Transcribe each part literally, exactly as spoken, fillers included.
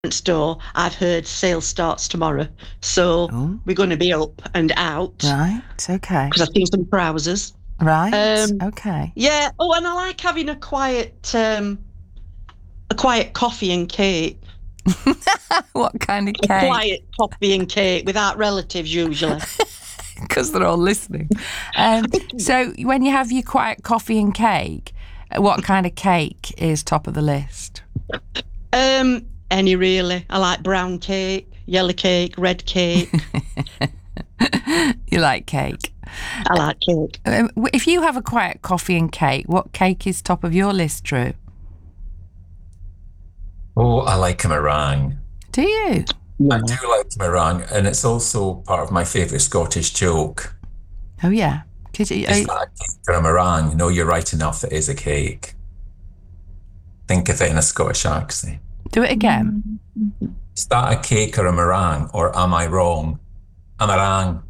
store, I've heard sale starts tomorrow. So Oh, we're going to be up and out right. Okay. because I've seen some trousers. Right. Um, Okay. yeah. Oh, and I like having a quiet, um, a quiet coffee and cake. What kind of A cake? quiet coffee and cake without relatives usually. Because they're all listening. Um, so when you have your quiet coffee and cake, what kind of cake is top of the list? Um, any really. I like brown cake, yellow cake, red cake. You like cake. I like cake. Um, if you have a quiet coffee and cake, what cake is top of your list, Drew? Oh, I like a meringue. Do you? I do like meringue, and it's also part of my favourite Scottish joke. Oh, yeah. Could you, Is that a cake or a meringue? No, you're right enough, it is a cake. Think of it in a Scottish accent. do it again. Is that a cake or a meringue, or am I wrong? A meringue.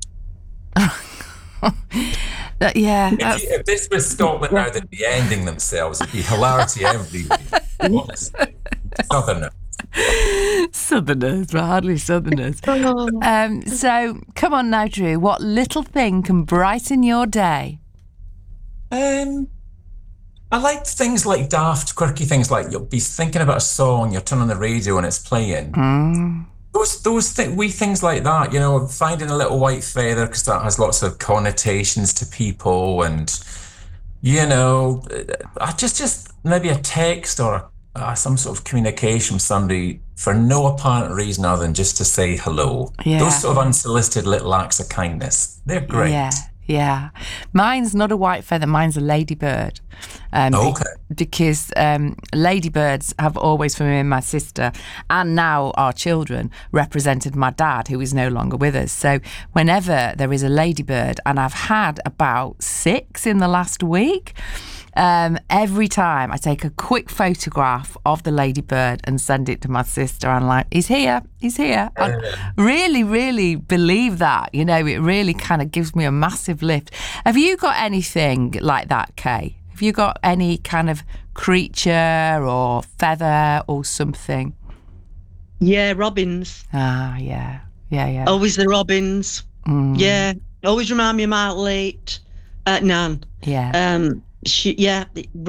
That- yeah. If, That's, you- if this was Scotland now, they'd be ending themselves. It'd be hilarity every week. Honestly. Southerner. Southerners, but hardly Southerners. Um, so, come on now, Drew. What little thing can brighten your day? Um, I like things like daft, quirky things like you'll be thinking about a song, you turn on the radio and it's playing. Mm. Those those th- wee things like that, you know, finding a little white feather because that has lots of connotations to people, and you know, uh, just just maybe a text or uh, some sort of communication from somebody for no apparent reason other than just to say hello. Yeah. Those sort of unsolicited little acts of kindness, they're great. Yeah, yeah. Mine's not a white feather, mine's a ladybird. Um, be- Okay. because um, ladybirds have always, for me and my sister, and now our children, represented my dad, who is no longer with us. So whenever there is a ladybird, and I've had about six in the last week, um, every time I take a quick photograph of the ladybird and send it to my sister. I'm like, he's here, he's here. I really, really believe that. You know, it really kind of gives me a massive lift. Have you got anything like that, Kay? Have you got any kind of creature or feather or something? Yeah, robins. Ah, yeah, yeah, yeah. Always the robins. Mm, Yeah. Always remind me I'm out late. Uh, Nan. yeah. Um, she, yeah,